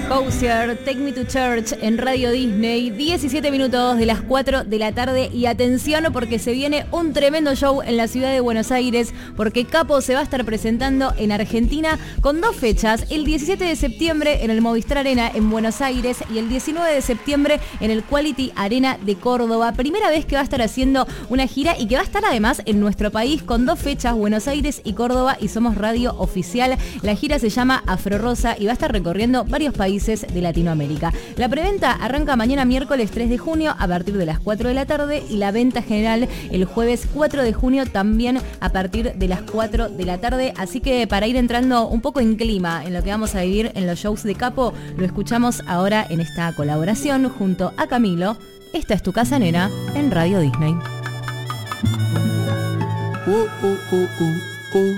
Hozier, Take Me to Church en Radio Disney, 17 minutos de las 4 de la tarde y atención porque se viene un tremendo show en la ciudad de Buenos Aires porque Capo se va a estar presentando en Argentina con 2 fechas, el 17 de septiembre en el Movistar Arena en Buenos Aires y el 19 de septiembre en el Quality Arena de Córdoba. Primera vez que va a estar haciendo una gira y que va a estar además en nuestro país con 2 fechas, Buenos Aires y Córdoba, y somos radio oficial. La gira se llama Afro Rosa y va a estar recorriendo varios países de Latinoamérica. La preventa arranca mañana miércoles 3 de junio a partir de las 4 de la tarde y la venta general el jueves 4 de junio también a partir de las 4 de la tarde. Así que para ir entrando un poco en clima en lo que vamos a vivir en los shows de Capo, lo escuchamos ahora en esta colaboración junto a Camilo. Esta es tu casa, nena, en Radio Disney.